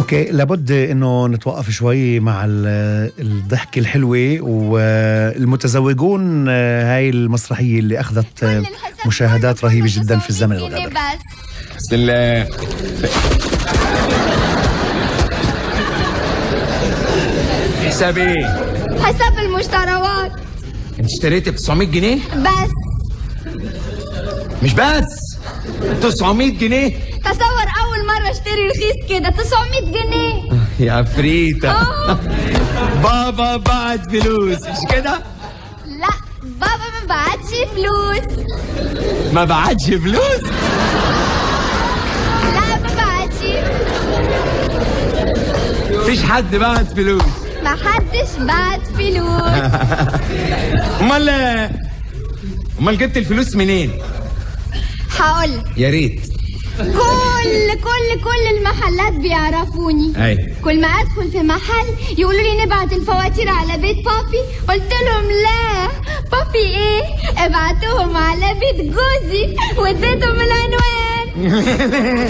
اوكي، لابد انه نتوقف شوي مع الضحكة الحلوة. والمتزوجون هاي المسرحية اللي اخذت مشاهدات رهيبة جدا في الزمن الغابر. بسم الله. حساب ايه؟ حساب المشتريات. انت اشتريتي ب 900 جنيه؟ بس مش بس 900 جنيه. تصور اول مرة اشتري رخيص كده 900 جنيه. يا عفريتة. بابا بعت فلوس مش كده؟ لا، بابا ما بعتش فلوس. ما بعتش فلوس؟ لا، ما بعتش. مفيش حد بعت فلوس. ما حدش بعت فلوس. امال جبت الفلوس منين؟ هقولك. يا ريت. كل المحلات بيعرفوني. اي كل ما ادخل في محل يقولوا لي نبعت الفواتير على بيت بابي. قلت لهم لا، بابي ايه، ابعتوهم على بيت جوزي واديتهم العنوان.